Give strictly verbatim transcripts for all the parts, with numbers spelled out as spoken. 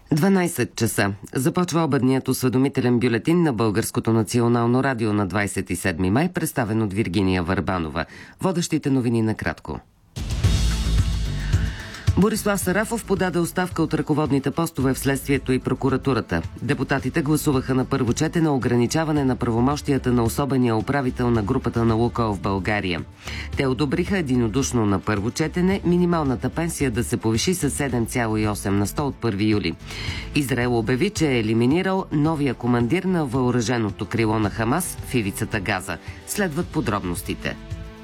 дванайсет часа. Започва обедният осведомителен бюлетин на Българското национално радио на двадесет и седми май, представен от Виргиния Върбанова. Водещите новини накратко. Борислав Сарафов подаде оставка от ръководните постове в следствието и прокуратурата. Депутатите гласуваха на първо четене ограничаване на правомощията на особения управител на групата на Лукойл в България. Те одобриха единодушно на първо четене минималната пенсия да се повиши с седем цяло и осем на сто от първи юли. Израел обяви, че е елиминирал новия командир на въоръженото крило на Хамас в ивицата Газа. Следват подробностите.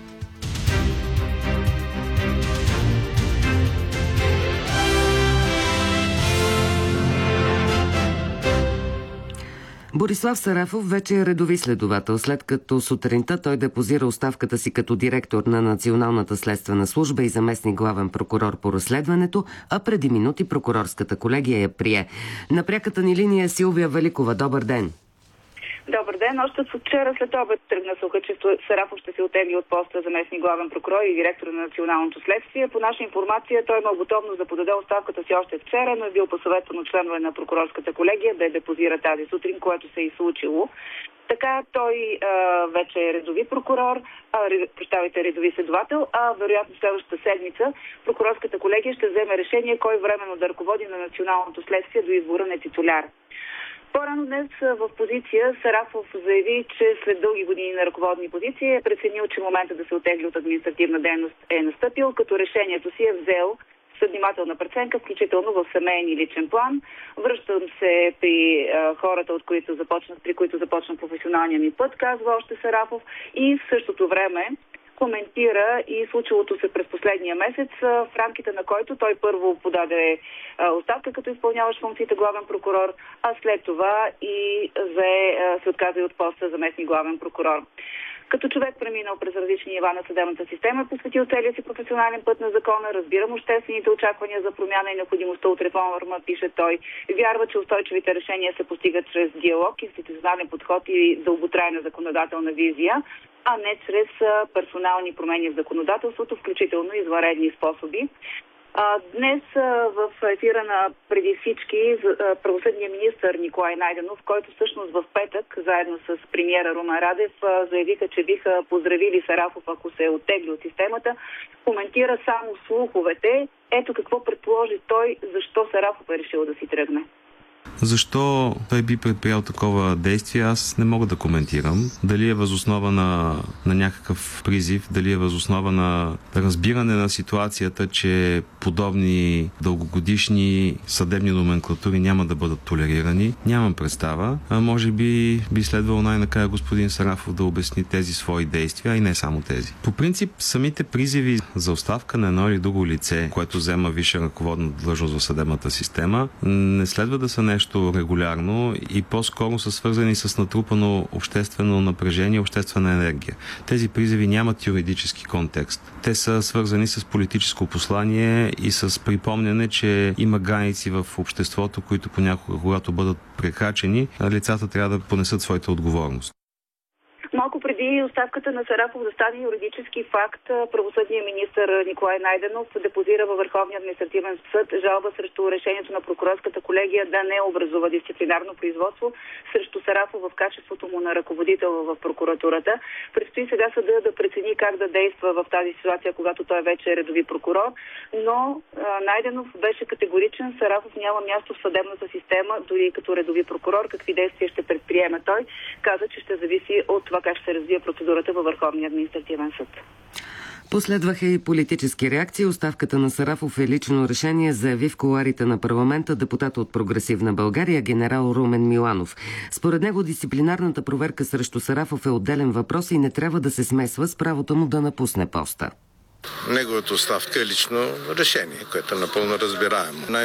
Борислав Сарафов вече е редови следовател, след като сутринта той депозира оставката си като директор на Националната следствена служба и заместник главен прокурор по разследването, а преди минути прокурорската колегия я прие. На пряката ни линия Силвия Великова. Добър ден! Добър ден. Още от вчера след обед тръгна слуха, че Сарафов ще се оттегли от поста заместник главен прокурор и директор на Националното следствие. По наша информация той има готовност да подаде оставката си още вчера, но е бил посъветван от членове на прокурорската колегия да я депозира тази сутрин, което се е и случило. Така той а, вече е редови прокурор, а, представите редови следовател, а вероятно следващата седмица прокурорската колегия ще вземе решение кой временно да ръководи на Националното следствие до избора на титуляр. По-рано днес в позиция Сарафов заяви, че след дълги години на ръководни позиции е преценил, че момента да се оттегли от административна дейност е настъпил, като решението си е взел с внимателна преценка, включително в семейен и личен план. Връщам се при а, хората, от които започнат, при които започна професионалния ми път, казва още Сарафов, и в същото време коментира и случилото се през последния месец, в рамките на който той първо подаде оставка като изпълняващ функциите главен прокурор, а след това и взе, се отказа и от поста заместник главен прокурор. Като човек, преминал през различни нива на съдебната система, посветил целия си професионален път на закона, разбирам обществените очаквания за промяна и необходимостта от реформа, пише той. Вярва, че устойчивите решения се постигат чрез диалог, институционален подход и дълготрайна законодателна визия, а не чрез персонални промени в законодателството, включително извънредни способи. Днес в ефира на преди всички правосъдния министър Николай Найденов, който всъщност в петък, заедно с премиера Румен Радев, заявиха, че биха поздравили Сарафов, ако се оттегли от системата, коментира само слуховете. Ето какво предположи той, защо Сарафов е решил да си тръгне. Защо той би предприял такова действие, аз не мога да коментирам. Дали е възоснова на, на някакъв призив, дали е възоснова на разбиране на ситуацията, че подобни дългогодишни съдебни номенклатури няма да бъдат толерирани, нямам представа. А може би би следвало най-накрая господин Сарафов да обясни тези свои действия, и не само тези. По принцип, самите призиви за оставка на едно или друго лице, което взема висша ръководна длъжност в съдебната система, не следва да са нещо регулярно и по-скоро са свързани с натрупано обществено напрежение, обществена енергия. Тези призиви нямат юридически контекст. Те са свързани с политическо послание и с припомняне, че има граници в обществото, които понякога, когато бъдат прекрачени, лицата трябва да понесат своята отговорност. Малко преди оставката на Сарафов да стане юридически факт, правосъдният министър Николай Найденов депозира във Върховния административен съд жалба срещу решението на прокурорската колегия да не образува дисциплинарно производство срещу Сарафов в качеството му на ръководител в прокуратурата. Предстои сега съда да прецени как да действа в тази ситуация, когато той вече е редови прокурор, но а, Найденов беше категоричен. Сарафов няма място в съдебната система, дори като редови прокурор. Какви действия ще предприеме той? Каза, че ще зависи от това как ще се развие процедурата във Върховния административен съд. Последваха и политически реакции. Оставката на Сарафов е лично решение, заяви в кулоарите на парламента депутат от Прогресивна България генерал Румен Миланов. Според него дисциплинарната проверка срещу Сарафов е отделен въпрос и не трябва да се смесва с правото му да напусне поста. Неговата оставка е лично решение, което е напълно разбираемо.